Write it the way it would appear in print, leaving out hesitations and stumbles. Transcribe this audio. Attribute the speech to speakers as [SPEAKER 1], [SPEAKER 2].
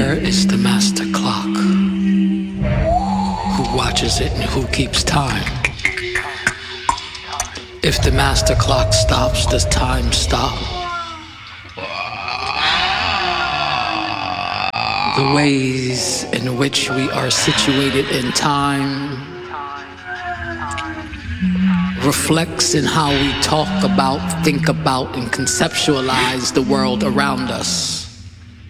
[SPEAKER 1] Where is the master clock? Who watches it and who keeps time? If the master clock stops, does time stop? The ways in which we are situated in time reflects in how we talk about, think about, and conceptualize the world around us.